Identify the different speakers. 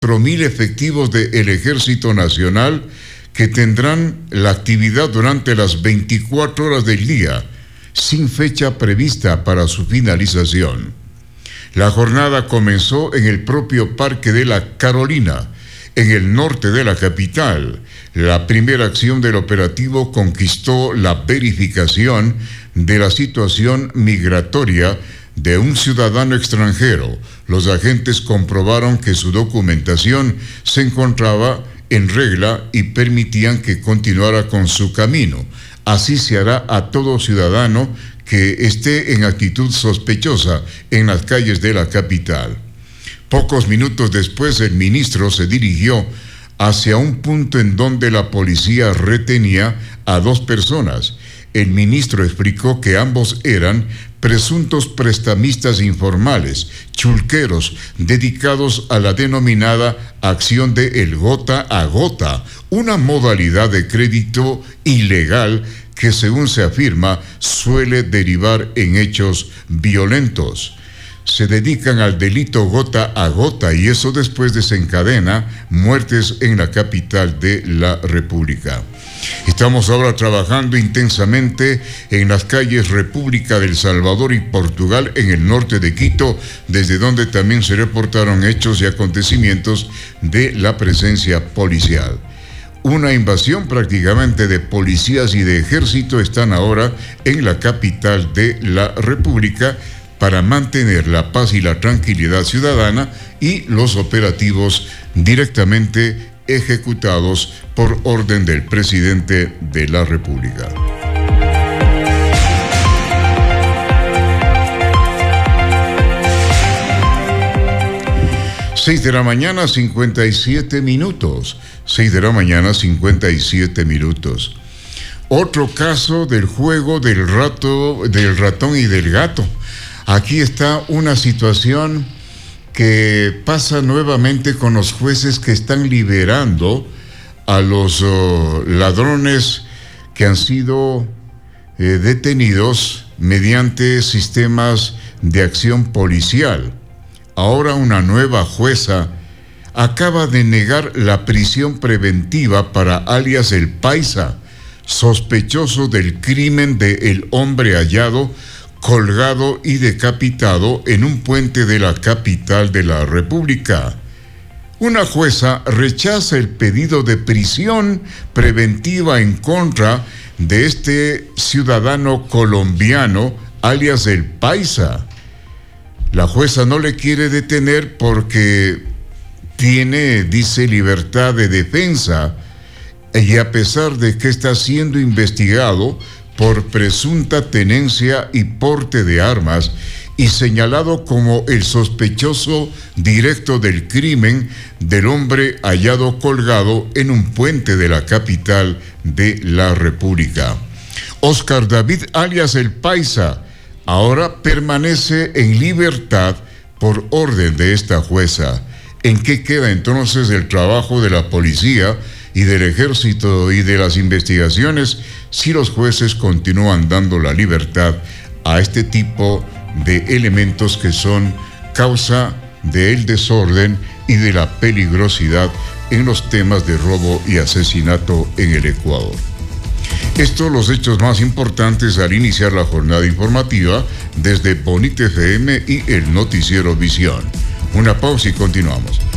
Speaker 1: 4.000 efectivos del Ejército Nacional que tendrán la actividad durante las 24 horas del día, sin fecha prevista para su finalización. La jornada comenzó en el propio Parque de la Carolina, en el norte de la capital. La primera acción del operativo conquistó la verificación de la situación migratoria de un ciudadano extranjero. Los agentes comprobaron que su documentación se encontraba en regla y permitían que continuara con su camino. Así se hará a todo ciudadano que esté en actitud sospechosa en las calles de la capital. Pocos minutos después, el ministro se dirigió hacia un punto en donde la policía retenía a 2 personas. El ministro explicó que ambos eran presuntos prestamistas informales, chulqueros, dedicados a la denominada acción de el gota a gota, una modalidad de crédito ilegal que, según se afirma, suele derivar en hechos violentos. Se dedican al delito gota a gota y eso después desencadena muertes en la capital de la República. Estamos ahora trabajando intensamente en las calles República del Salvador y Portugal en el norte de Quito, desde donde también se reportaron hechos y acontecimientos de la presencia policial. Una invasión prácticamente de policías y de ejército están ahora en la capital de la República para mantener la paz y la tranquilidad ciudadana y los operativos directamente ejecutados por orden del presidente de la República. Seis de la mañana, 57 minutos. 6 de la mañana, 57 minutos. Otro caso del juego del ratón y del gato. Aquí está una situación que pasa nuevamente con los jueces que están liberando a los ladrones que han sido detenidos mediante sistemas de acción policial. Ahora una nueva jueza acaba de negar la prisión preventiva para alias El Paisa, sospechoso del crimen del hombre hallado colgado y decapitado en un puente de la capital de la República. Una jueza rechaza el pedido de prisión preventiva en contra de este ciudadano colombiano, alias El Paisa. La jueza no le quiere detener porque tiene, dice, libertad de defensa, y a pesar de que está siendo investigado por presunta tenencia y porte de armas y señalado como el sospechoso directo del crimen del hombre hallado colgado en un puente de la capital de la República. Oscar David, alias El Paisa, ahora permanece en libertad por orden de esta jueza. ¿En qué queda entonces el trabajo de la policía y del ejército y de las investigaciones si los jueces continúan dando la libertad a este tipo de elementos que son causa del desorden y de la peligrosidad en los temas de robo y asesinato en el Ecuador? Estos los hechos más importantes al iniciar la jornada informativa desde Bonita FM y el Noticiero Visión. Una pausa y continuamos.